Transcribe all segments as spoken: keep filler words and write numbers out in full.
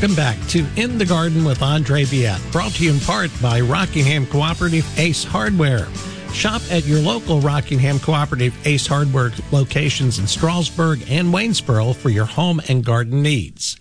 Welcome back to In the Garden with Andre Viette, brought to you in part by Rockingham Cooperative Ace Hardware. Shop at your local Rockingham Cooperative Ace Hardware locations in Strasburg and Waynesboro for your home and garden needs.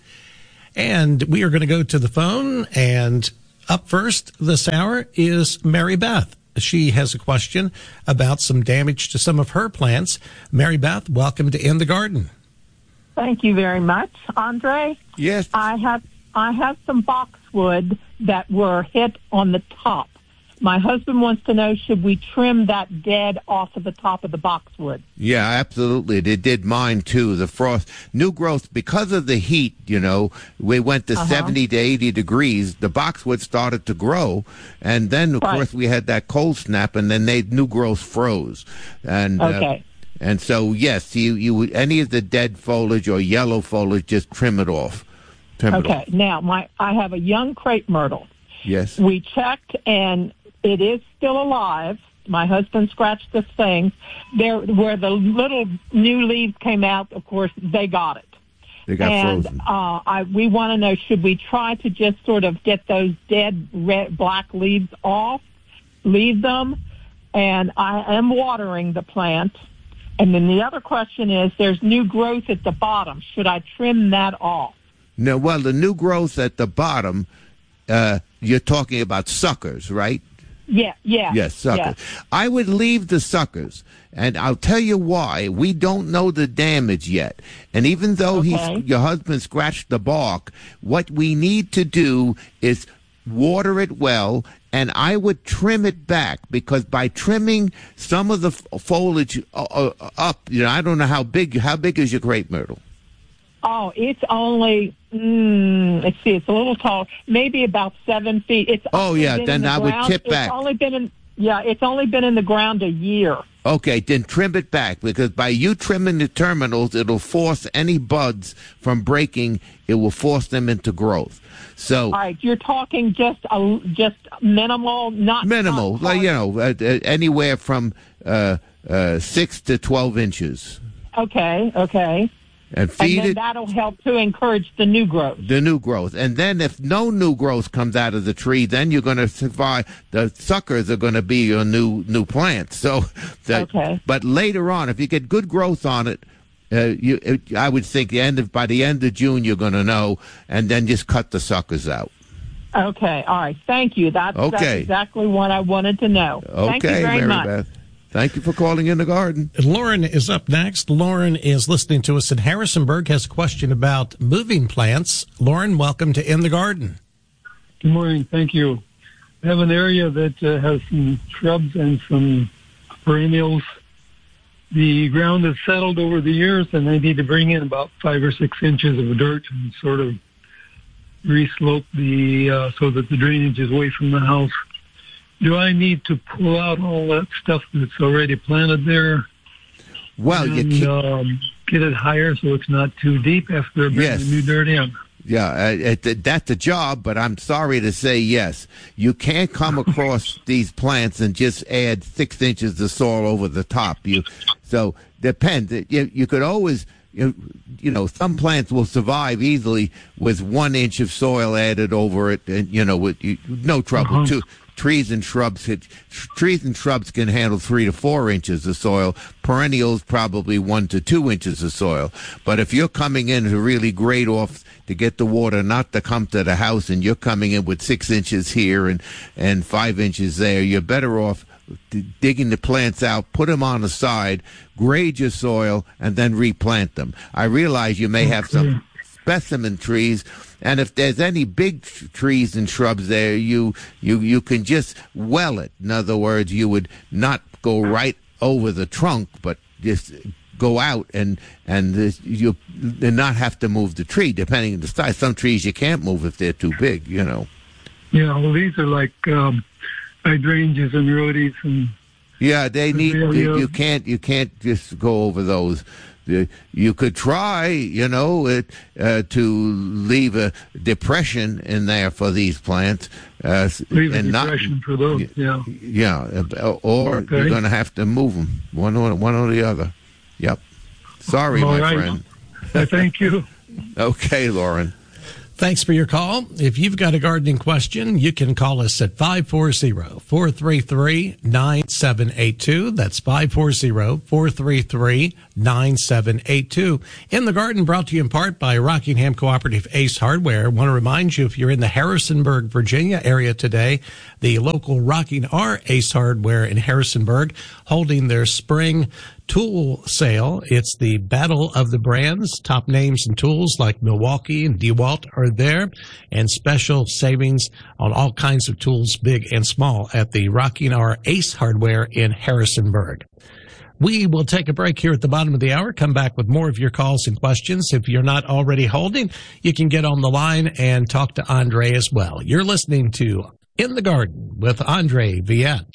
And we are going to go to the phone, and up first this hour is Mary Beth. She has a question about some damage to some of her plants. Mary Beth, welcome to In the Garden. Thank you very much, Andre. Yes. I have I have some boxwood that were hit on the top. My husband wants to know, should we trim that dead off of the top of the boxwood? Yeah, absolutely. They did mine, too. The frost, new growth, because of the heat, you know, we went to uh-huh. seventy to eighty degrees. The boxwood started to grow. And then, of right. course, we had that cold snap, and then they new growth froze. And, okay. Uh, and so, yes, you, you any of the dead foliage or yellow foliage, just trim it off. Trim okay. It off. Now, my I have a young crepe myrtle. Yes. We checked, and it is still alive. My husband scratched the thing. There, where the little new leaves came out, of course, they got it. They got and, frozen. Uh, I, we want to know, should we try to just sort of get those dead red, black leaves off, leave them? And I am watering the plant. And then the other question is, there's new growth at the bottom. Should I trim that off? No, well, the new growth at the bottom, uh, you're talking about suckers, right? Yeah, yeah. Yes, suckers. Yeah. I would leave the suckers, and I'll tell you why. We don't know the damage yet. And even though okay. he's, your husband scratched the bark, what we need to do is water it well, and I would trim it back, because by trimming some of the foliage uh, up, you know, I don't know how big, how big is your crepe myrtle? Oh, it's only, mm, let's see, it's a little tall, maybe about seven feet. It's oh, yeah, then the I ground. would tip it's back. Only been in, yeah, it's only been in the ground a year. Okay, then trim it back, because by you trimming the terminals, it'll force any buds from breaking. It will force them into growth. So, all right, you're talking just a, just minimal, not minimal, not like, you know, uh, uh, anywhere from uh, uh, six to twelve inches. Okay, okay. And feed and then it. That'll help to encourage the new growth. The new growth. And then if no new growth comes out of the tree, then you're going to survive. The suckers are going to be your new new plants. So, that, okay. But later on, if you get good growth on it, uh, you, it, I would think the end of, by the end of June, you're going to know, and then just cut the suckers out. Okay. All right. Thank you. That's, okay. that's exactly what I wanted to know. Okay, Thank you very Mary much. Beth. Thank you for calling In the Garden. Lauren is up next. Lauren is listening to us in Harrisonburg, has a question about moving plants. Lauren, welcome to In the Garden. Good morning. Thank you. I have an area that uh, has some shrubs and some perennials. The ground has settled over the years, and I need to bring in about five or six inches of dirt and sort of re-slope the uh, so that the drainage is away from the house. Do I need to pull out all that stuff that's already planted there? Well, and, you can't... um, get it higher so it's not too deep after bringing yes. the new dirt in. Yeah, uh, it, that's the job, but I'm sorry to say yes. You can't come across these plants and just add six inches of soil over the top. You, so depends. You, you could always, you, you know, some plants will survive easily with one inch of soil added over it, and you know, with you, no trouble. Uh-huh. Too. Trees and shrubs, trees and shrubs can handle three to four inches of soil. Perennials probably one to two inches of soil. But if you're coming in to really grade off to get the water not to come to the house, and you're coming in with six inches here and and five inches there, you're better off digging the plants out, put them on the side, grade your soil, and then replant them. I realize you may have some specimen trees, and if there's any big t- trees and shrubs there, you you you can just well it. In other words, you would not go right over the trunk, but just go out and and this, you and not have to move the tree, depending on the size. Some trees you can't move if they're too big, you know. Yeah, well, these are like um, hydrangeas and rhodies and. Yeah, they need. Azalea. You can't. You can't just go over those. You could try, you know, it, uh, to leave a depression in there for these plants. Uh, leave and a depression not, for those, yeah. Yeah, or okay. you're going to have to move them, one or, one or the other. Yep. Sorry, All my right. friend. I thank you. Okay, Lauren. Thanks for your call. If you've got a gardening question, you can call us at five four zero, four three three, nine seven eight two. That's five four zero, four three three, nine seven eight two. In the Garden, brought to you in part by Rockingham Cooperative Ace Hardware. I want to remind you, if you're in the Harrisonburg, Virginia area today, the local Rocking R Ace Hardware in Harrisonburg holding their spring tool sale. It's the battle of the brands. Top names and tools like Milwaukee and DeWalt are there, and special savings on all kinds of tools, big and small, at the Rocking R Ace Hardware in Harrisonburg. We will take a break here at the bottom of the hour, come back with more of your calls and questions. If you're not already holding, you can get on the line and talk to Andre as well. You're listening to In the Garden with Andre Viette.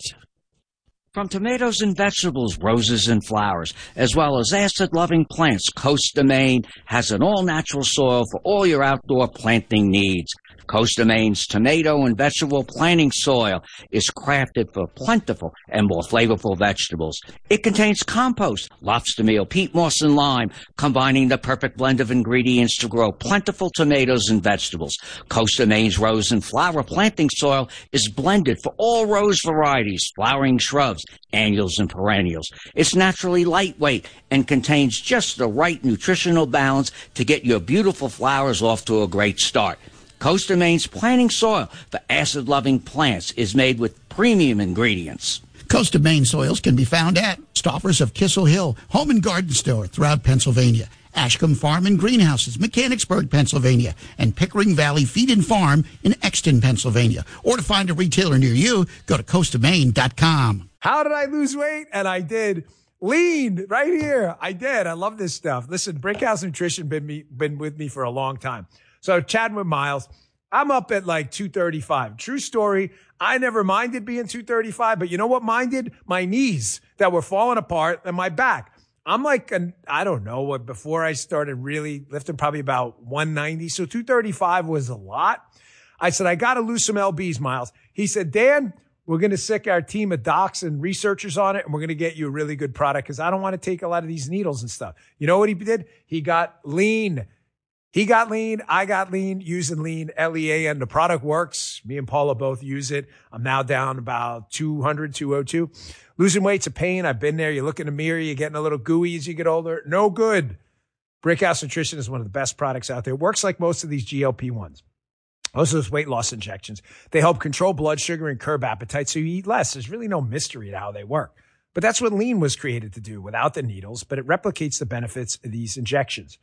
From tomatoes and vegetables, roses and flowers, as well as acid-loving plants, Costa Maine has an all-natural soil for all your outdoor planting needs. Costa Maine's tomato and vegetable planting soil is crafted for plentiful and more flavorful vegetables. It contains compost, lobster meal, peat moss, and lime, combining the perfect blend of ingredients to grow plentiful tomatoes and vegetables. Costa Maine's rose and flower planting soil is blended for all rose varieties, flowering shrubs, annuals, and perennials. It's naturally lightweight and contains just the right nutritional balance to get your beautiful flowers off to a great start. Costa Maine's planting soil for acid-loving plants is made with premium ingredients. Costa Maine soils can be found at Stoffers of Kissel Hill Home and Garden Store throughout Pennsylvania, Ashcombe Farm and Greenhouses, Mechanicsburg, Pennsylvania, and Pickering Valley Feed and Farm in Exton, Pennsylvania. Or to find a retailer near you, go to costa maine dot com. How did I lose weight? And I did. Lean right here. I did. I love this stuff. Listen, Brickhouse Nutrition been me, been with me for a long time. So chatting with Miles, I'm up at like two thirty-five. True story. I never minded being two thirty-five, but you know what minded? My knees that were falling apart and my back. I'm like, an, I don't know what, before I started really lifting, probably about one ninety. So two thirty-five was a lot. I said, I got to lose some lbs, Miles. He said, Dan, we're going to sick our team of docs and researchers on it, and we're going to get you a really good product because I don't want to take a lot of these needles and stuff. You know what he did? He got lean. He got lean. I got lean using lean, L E A N. The product works. Me and Paula both use it. I'm now down about two hundred, two oh two. Losing weight's a pain. I've been there. You look in the mirror, you're getting a little gooey as you get older. No good. Brickhouse Nutrition is one of the best products out there. It works like most of these G L P ones. Most of those weight loss injections. They help control blood sugar and curb appetite so you eat less. There's really no mystery to how they work. But that's what lean was created to do without the needles, but it replicates the benefits of these injections.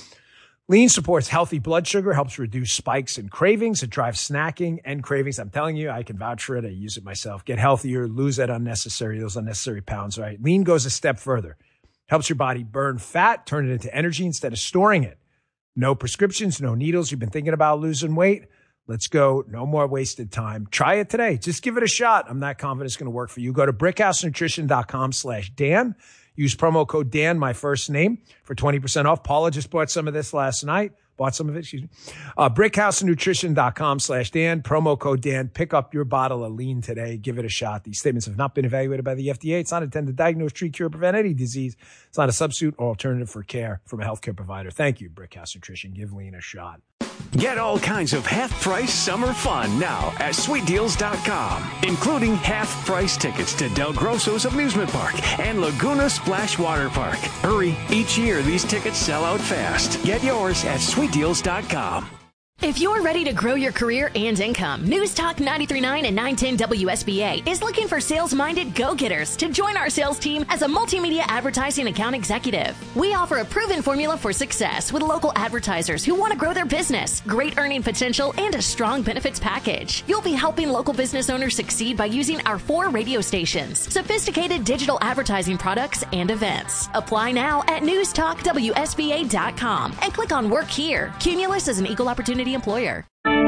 Lean supports healthy blood sugar, helps reduce spikes and cravings. It drives snacking and cravings. I'm telling you, I can vouch for it. I use it myself. Get healthier, lose that unnecessary, those unnecessary pounds, right? Lean goes a step further. Helps your body burn fat, turn it into energy instead of storing it. No prescriptions, no needles. You've been thinking about losing weight? Let's go. No more wasted time. Try it today. Just give it a shot. I'm not confident it's going to work for you. Go to brickhousenutrition.com slash Dan. Use promo code Dan, my first name, for twenty percent off. Paula just bought some of this last night. Bought some of it, excuse me. Uh, brickhousenutrition.com slash Dan. Promo code Dan. Pick up your bottle of lean today. Give it a shot. These statements have not been evaluated by the F D A. It's not intended to diagnose, treat, cure, or prevent any disease. It's not a substitute or alternative for care from a healthcare provider. Thank you, Brickhouse Nutrition. Give lean a shot. Get all kinds of half-price summer fun now at sweet deals dot com, including half-price tickets to Del Grosso's Amusement Park and Laguna Splash Water Park. Hurry, each year these tickets sell out fast. Get yours at sweet deals dot com. If you're ready to grow your career and income, News Talk ninety-three point nine and nine ten W S B A is looking for sales-minded go-getters to join our sales team as a multimedia advertising account executive. We offer a proven formula for success with local advertisers who want to grow their business, great earning potential, and a strong benefits package. You'll be helping local business owners succeed by using our four radio stations, sophisticated digital advertising products, and events. Apply now at news talk W S B A dot com and click on Work Here. Cumulus is an equal opportunity employer.